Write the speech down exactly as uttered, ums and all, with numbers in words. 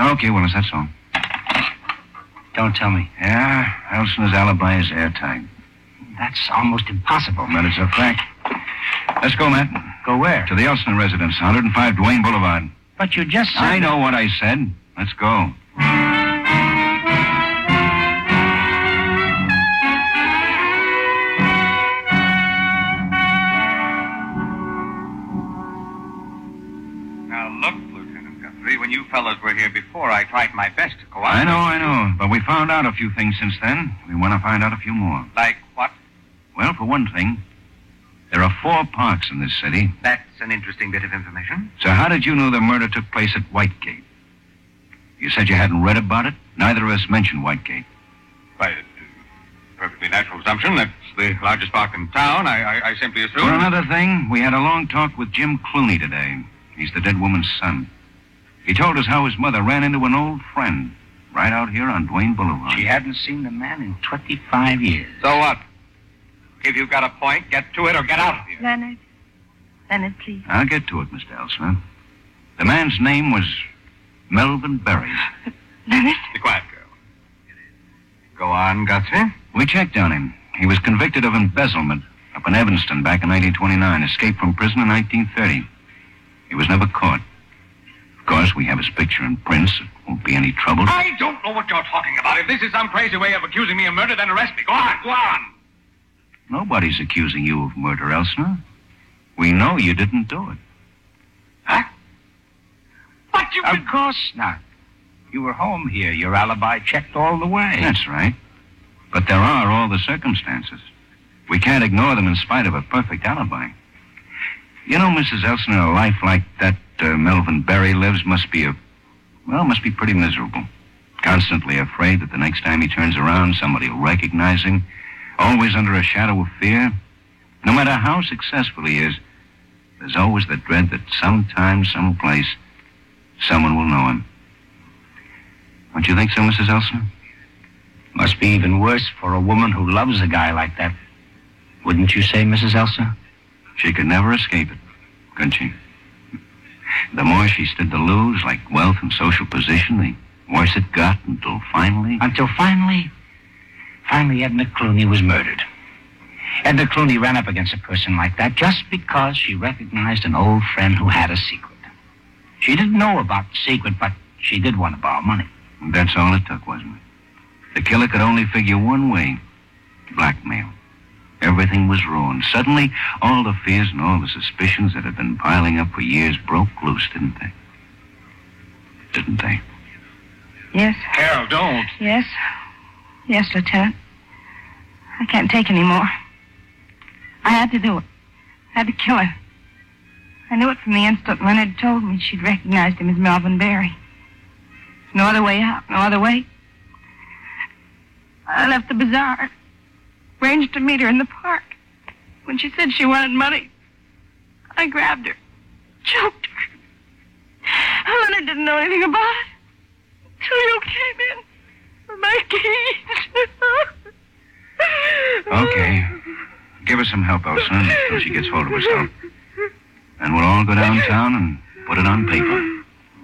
Okay, Willis, that's all. Don't tell me. Yeah, Elsner's alibi is airtight. That's almost impossible. But it's a fact. Let's go, Matt. Go where? To the Elsner residence, one oh five Duane Boulevard. But you just said... I know what I said. Let's go. When you fellows were here before, I tried my best to cooperate. I know, I know. But we found out a few things since then. We want to find out a few more. Like what? Well, for one thing, there are four parks in this city. That's an interesting bit of information. So how did you know the murder took place at Whitegate? You said you hadn't read about it. Neither of us mentioned Whitegate. Why, it's a perfectly natural assumption. That's the largest park in town. I, I, I simply assumed... For another thing, we had a long talk with Jim Clooney today. He's the dead woman's son. He told us how his mother ran into an old friend right out here on Duane Boulevard. She hadn't seen the man in twenty-five years. So what? If you've got a point, get to it or get out of here. Leonard. Leonard, please. I'll get to it, Mister Elsner. The man's name was Melvin Berry. Leonard? Be quiet, girl. Go on, Guthrie. We checked on him. He was convicted of embezzlement up in Evanston back in nineteen twenty-nine. Escaped from prison in nineteen thirty. He was never caught. Of course, we have his picture in prints. It won't be any trouble. I don't know what you're talking about. If this is some crazy way of accusing me of murder, then arrest me. Go on, go on. Nobody's accusing you of murder, Elsner. We know you didn't do it. Huh? But you... Of course not. You were home here. Your alibi checked all the way. That's right. But there are all the circumstances. We can't ignore them in spite of a perfect alibi. You know, Missus Elsner, a life like that uh, Melvin Berry lives must be a... Well, must be pretty miserable. Constantly afraid that the next time he turns around, somebody will recognize him. Always under a shadow of fear. No matter how successful he is, there's always the dread that sometime, someplace, someone will know him. Don't you think so, Missus Elsner? Must be even worse for a woman who loves a guy like that. Wouldn't you say, Missus Elsner? She could never escape it, could she? The more she stood to lose, like wealth and social position, the worse it got until finally... Until finally... Finally, Edna Clooney was murdered. Edna Clooney ran up against a person like that just because she recognized an old friend who had a secret. She didn't know about the secret, but she did want to borrow money. That's all it took, wasn't it? The killer could only figure one way. Blackmail. Everything was ruined. Suddenly, all the fears and all the suspicions that had been piling up for years broke loose, didn't they? Didn't they? Yes. Carol, don't. Yes. Yes, Lieutenant. I can't take any more. I had to do it. I had to kill her. I knew it from the instant Leonard told me she'd recognized him as Melvin Berry. No other way out, no other way. I left the bazaar, arranged to meet her in the park. When she said she wanted money, I grabbed her, choked her. Leonard didn't know anything about it until you came in with my keys. Okay. Give her some help, Elsa, until she gets hold of herself. And we'll all go downtown and put it on paper.